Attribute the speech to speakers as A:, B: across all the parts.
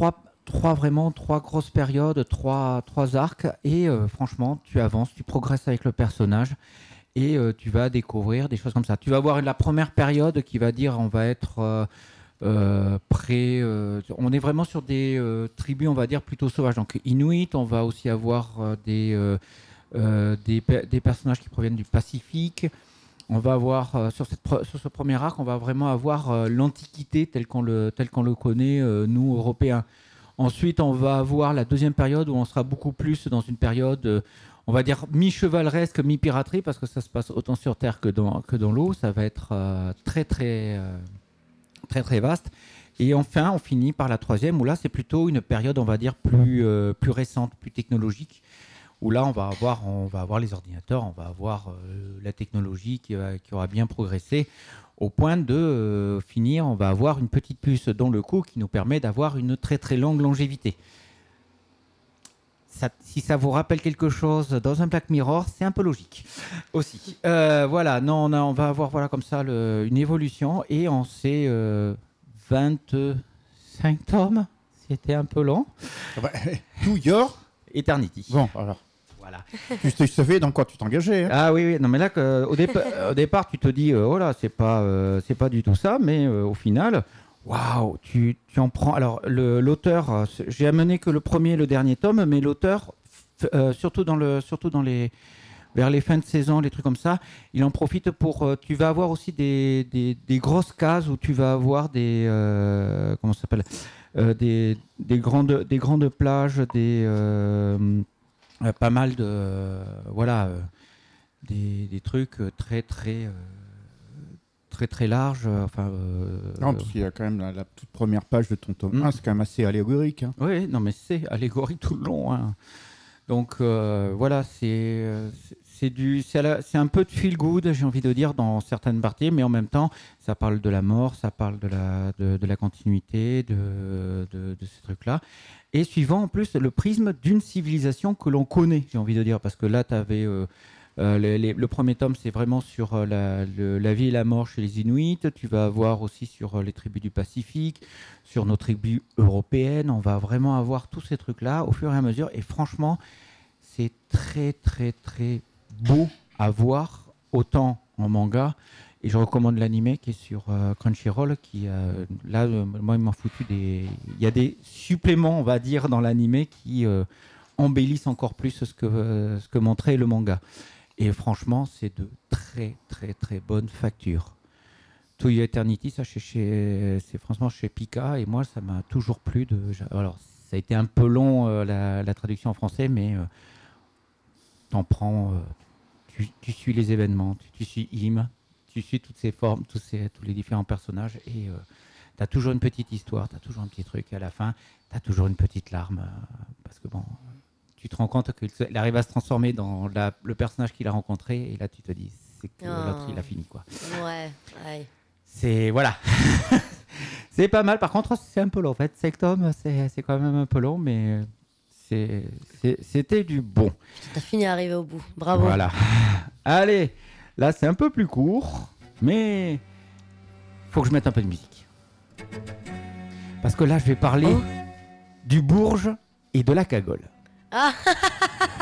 A: trois grosses périodes, trois arcs, et franchement, tu avances, tu progresses avec le personnage, et tu vas découvrir des choses comme ça. Tu vas voir la première période qui va dire on va être on est vraiment sur des tribus, on va dire, plutôt sauvages. Donc Inuit, on va aussi avoir des personnages qui proviennent du Pacifique. On va avoir, sur ce premier arc, on va vraiment avoir l'Antiquité telle qu'on le connaît, nous, Européens. Ensuite, on va avoir la deuxième période où on sera beaucoup plus dans une période, on va dire, mi-chevaleresque, mi-piraterie, parce que ça se passe autant sur Terre que dans l'eau. Ça va être très, très vaste. Et enfin, on finit par la troisième, où là, c'est plutôt une période, on va dire, plus récente, plus technologique, où là, on va avoir les ordinateurs, on va avoir la technologie qui aura bien progressé, au point de finir, on va avoir une petite puce dans le cou qui nous permet d'avoir une très très longue longévité. Si ça vous rappelle quelque chose dans un Black Mirror, c'est un peu logique aussi. Voilà, non, on va avoir comme ça une évolution, et on sait 25 tomes, c'était un peu long.
B: To Your
A: Eternity.
B: Bon, alors.
A: Voilà.
B: Tu savais dans quoi tu t'engageais. Hein.
A: Ah oui, non mais là, au départ, tu te dis, oh là, c'est pas du tout ça, mais au final, waouh, tu en prends. Alors, l'auteur, j'ai amené que le premier et le dernier tome, mais l'auteur, surtout vers les fins de saison, les trucs comme ça, il en profite pour. Tu vas avoir aussi des grosses cases où tu vas avoir comment ça s'appelle, des grandes plages, pas mal de des trucs très larges.
B: Non, parce qu'il y a quand même la toute première page de ton tome 1, c'est quand même assez allégorique. Hein.
A: Oui, non, mais c'est allégorique tout le long. Hein. Donc voilà, c'est un peu de feel good, j'ai envie de dire, dans certaines parties, mais en même temps, ça parle de la mort, ça parle de la continuité, de ces trucs-là. Et suivant en plus le prisme d'une civilisation que l'on connaît, j'ai envie de dire, parce que là, tu avais le premier tome, c'est vraiment sur la vie et la mort chez les Inuits. Tu vas avoir aussi sur les tribus du Pacifique, sur nos tribus européennes. On va vraiment avoir tous ces trucs-là au fur et à mesure. Et franchement, c'est très, très, très beau à voir, autant en manga. Et je recommande l'anime qui est sur Crunchyroll, qui là, moi, il m'a foutu il y a des suppléments, on va dire, dans l'anime qui embellissent encore plus ce que montrait le manga. Et franchement, c'est de très, très, très bonne facture. To You Eternity, ça, c'est franchement chez Pika, et moi, ça m'a toujours plu. Alors, ça a été un peu long, la traduction en français, mais t'en prends, tu suis les événements, tu suis Im, tu suis toutes ces formes, tous les différents personnages, et tu as toujours une petite histoire, tu as toujours un petit truc, et à la fin, tu as toujours une petite larme, parce que bon, tu te rends compte qu'il arrive à se transformer dans le personnage qu'il a rencontré, et là tu te dis, c'est que l'autre il a fini, quoi.
C: Ouais.
A: C'est, voilà. C'est pas mal, par contre c'est un peu long, en fait, 5 tomes, c'est quand même un peu long, mais c'était du bon.
C: T'as fini à arriver au bout, bravo.
A: Voilà. Allez, là c'est un peu plus court, mais faut que je mette un peu de musique. Parce que là je vais parler du Bourge et de la cagole.
C: Ah. Quoi ?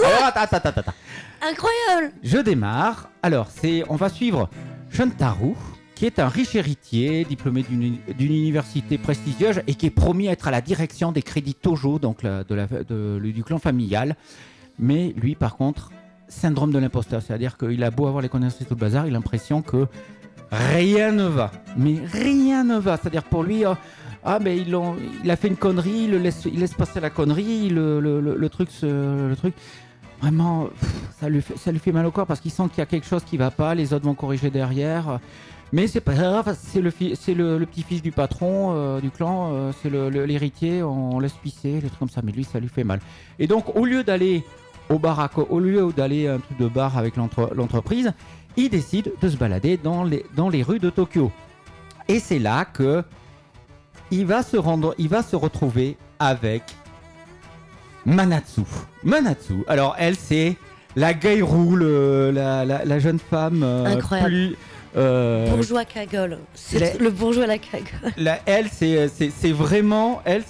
A: Alors, attends.
C: Incroyable.
A: Je démarre. Alors, on va suivre Shuntaro, qui est un riche héritier, diplômé d'une université prestigieuse et qui est promis à être à la direction des crédits Tojo, donc du clan familial. Mais lui, par contre, syndrome de l'imposteur, c'est-à-dire qu'il a beau avoir les connaissances et tout le bazar, il a l'impression que rien ne va. Mais rien ne va. C'est-à-dire pour lui, mais il a fait une connerie, il laisse passer la connerie, le truc. Vraiment, ça lui fait mal au corps parce qu'il sent qu'il y a quelque chose qui va pas, les autres vont corriger derrière. Mais c'est pas grave, c'est le petit-fils du patron du clan, c'est l'héritier, on laisse pisser, les trucs comme ça, mais lui, ça lui fait mal. Et donc, au lieu d'aller au lieu d'aller à un truc de bar avec l'entreprise, il décide de se balader dans les rues de Tokyo. Et c'est là que il va se retrouver avec Manatsu. Alors elle, c'est la gaïrou, la jeune femme
C: incroyable. Bourgeois cagole. C'est le bourgeois à la cagole.
A: Elle, c'est vraiment elle,